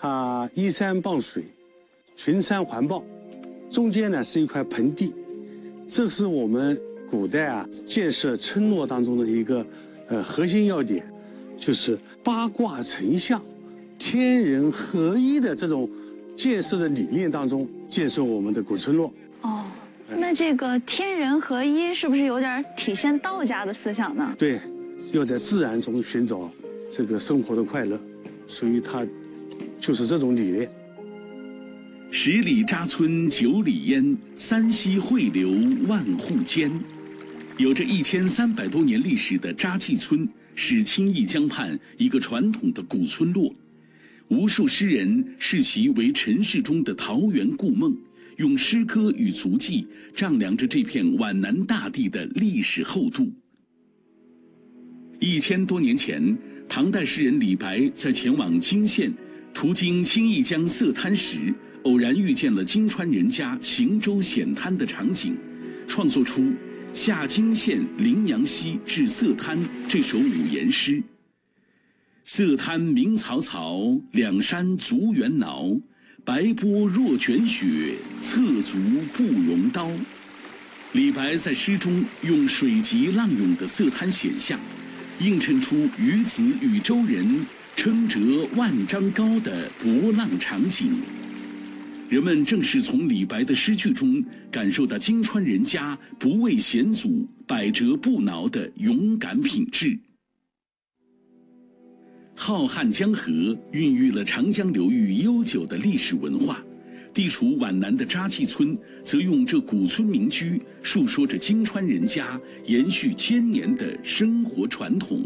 它依山傍水，群山环抱，中间呢是一块盆地，这是我们古代建设村落当中的一个核心要点，就是八卦成象、天人合一的这种建设的理念当中建设我们的古村落。 哦，那这个天人合一是不是有点体现道家的思想呢？ 对，要在自然中寻找这个生活的快乐，所以它就是这种理念。 10里扎村9里烟，三溪汇流万户间。有着1300多年历史的扎记村，是清义江畔一个传统的古村落。无数诗人视其为尘世中的桃源故梦，用诗歌与足迹丈量着这片皖南大地的历史厚度。1000多年前，唐代诗人李白在前往泾县，途经清义江色滩时，偶然遇见了金川人家行舟险滩的场景，创作出《下泾县临阳溪至色滩》这首5言诗。色滩鸣草草，两山足猿挠。白波若卷雪，侧足不容刀。李白在诗中用水急浪涌的色滩险象，映衬出鱼子与舟人称折万丈高的博浪场景。人们正是从李白的诗句中感受到金川人家不畏险阻、百折不挠的勇敢品质。浩瀚江河孕育了长江流域悠久的历史文化，地处皖南的扎记村则用这古村民居述说着金川人家延续千年的生活传统。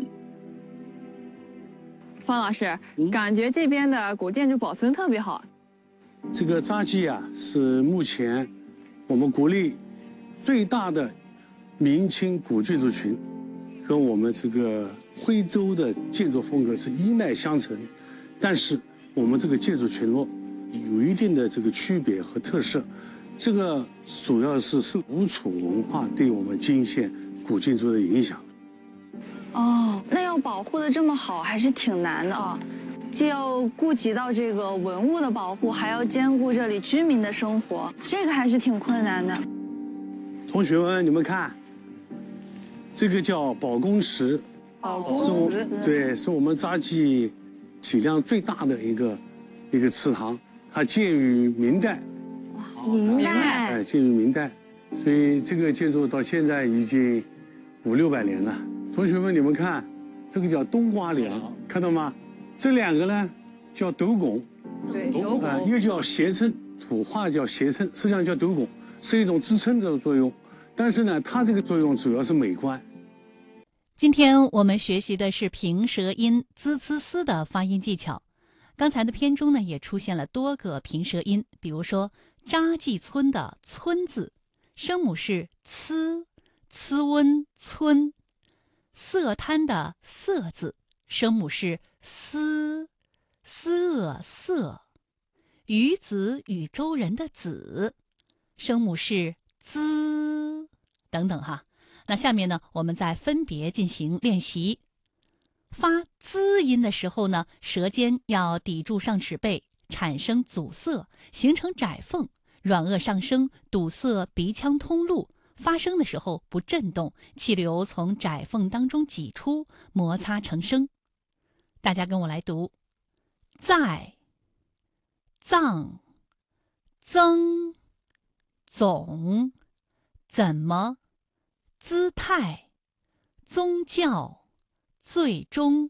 方老师，感觉这边的古建筑保存特别好。 这个扎记是目前我们国内最大的明清古建筑群，跟我们这个徽州的建筑风格是一脉相承，但是我们这个建筑群落有一定的这个区别和特色，这个主要是受吴楚文化对我们泾县古建筑的影响。 哦，那要保护的这么好，还是挺难的啊。既要顾及到这个文物的保护，还要兼顾这里居民的生活，这个还是挺困难的。 同学们，你们看，这个叫保公池，是我们扎记体量最大的一个祠堂，它建于明代。 明代， 建于明代，所以这个建筑到现在已经500-600年了。同学们，你们看，这个叫冬瓜梁，看到吗？这2个呢叫斗拱， 对，斗拱， 一个叫斜撑，土话叫斜撑，实际上叫斗拱，是一种支撑的作用。但是呢，它这个作用主要是美观。 今天我们学习的是平舌音滋呲丝的发音技巧。刚才的篇中呢，也出现了多个平舌音，比如说扎记村的村字，声母是呲，呲温村；色滩的色字，声母是思，思色；鱼子与舟人的子，声母是滋，等等哈。那下面呢，我们再分别进行练习。发滋音的时候呢，舌尖要抵住上齿背，产生阻塞，形成窄缝，软腭上升，堵塞鼻腔通路。发声的时候不震动，气流从窄缝当中挤出，摩擦成声。大家跟我来读：在、藏、增、总、怎么、姿态、宗教、最终。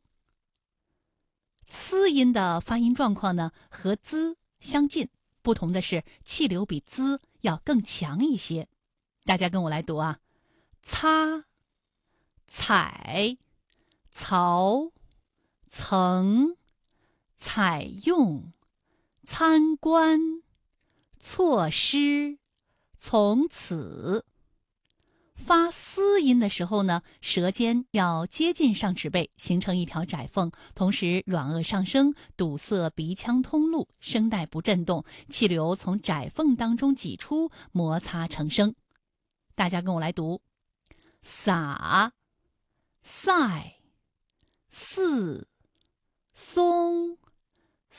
呲音的发音状况呢，和滋相近，不同的是气流比滋要更强一些。大家跟我来读啊：擦、采、曹、曾、采用、参观、措施、从此。发嘶音的时候呢，舌尖要接近上齿背，形成一条窄缝，同时软腭上升，堵塞鼻腔通路，声带不震动，气流从窄缝当中挤出，摩擦成声。大家跟我来读：撒、赛、似、松、